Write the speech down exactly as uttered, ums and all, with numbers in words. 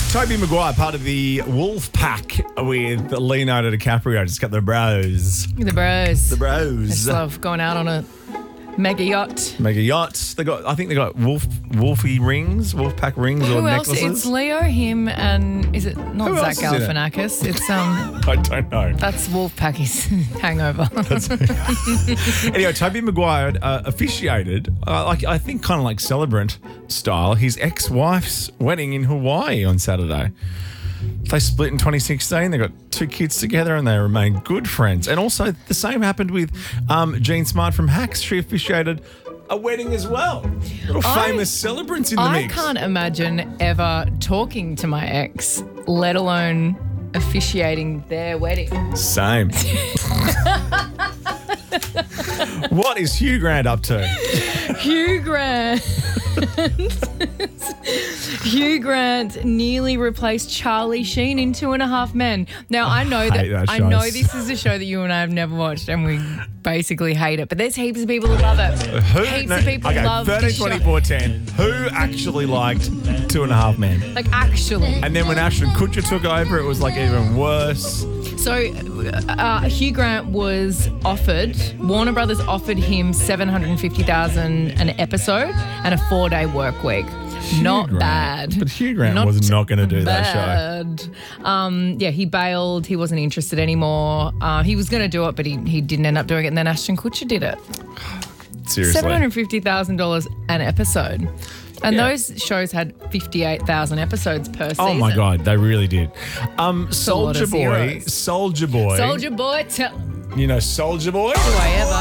Toby Maguire, part of the Wolf Pack with Leonardo DiCaprio. Just got the bros. The bros. The I bros. just love going out on a mega yacht. Mega yachts. They got. I think they got wolf, wolfy rings, wolf pack rings or Who else? necklaces. It's Leo, him, and is it not Who Zach else is in it? Galifianakis? It's um, I don't know. that's Wolfpacky's hangover. Anyway, Toby Maguire uh, officiated, uh, like I think, kind of like celebrant style, his ex-wife's wedding in Hawaii on Saturday. They split in twenty sixteen. They got two kids together and they remain good friends. And also the same happened with um, Jean Smart from Hacks. She officiated a wedding as well. Little I- famous celebrants in the I mix. can't imagine ever talking to my ex, let alone officiating their wedding. Same. What is Hugh Grant up to? Hugh Grant. Hugh Grant nearly replaced Charlie Sheen in Two and a Half Men. Now I know that, hate that I show. know this is a show that you and I have never watched, and we basically hate it. But there's heaps of people who love it. Who? Heaps No, of people okay, love thirteen, this show. twenty-four, ten. Who actually liked Two and a Half Men? Like actually. And then when Ashton Kutcher took over, it was like even worse. So uh, Hugh Grant was offered, Warner Brothers offered him seven hundred fifty thousand dollars an episode and a four-day work week. Not Grant. bad. But Hugh Grant was not going to do that show. show. Um, yeah, he bailed. He wasn't interested anymore. Uh, he was going to do it, but he, he didn't end up doing it. And then Ashton Kutcher did it. Seriously. seven hundred fifty thousand dollars an episode. And Yeah. those shows had fifty-eight thousand episodes per season. Oh my God, they really did. Um, a lot Soldier of Boy, zeros. Soldier Boy. Soldier Boy, tell, You know Soldier Boy? do I ever.